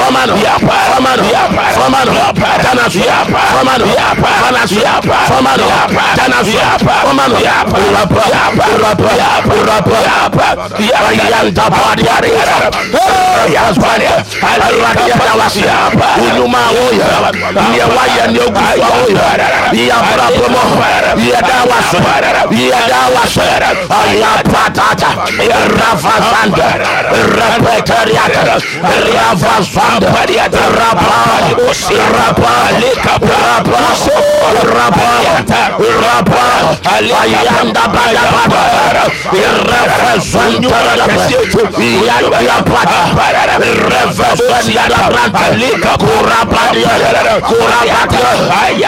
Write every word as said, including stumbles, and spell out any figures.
Famano, Famano, Famano, Tanasu, Famano, Tanasu, Famano, Tanasu, Famano, Rapa, Rapa, Rapa, Yanda Padiaria, Yasparia, Alakia Wasia, Uluma, Yawaya, Yoguaya, Yabrapomo, Yadawas, Yadawas, Ayapatata, Rafa Sanda, Rapetariata, Rafa Sanda, Rapa, Rapa, Rapa, Rapa, Rapa, Ayanda Badabada, Rafa Sanda, Yadapata, Rafa Sanda, Kurapa, Kurapa,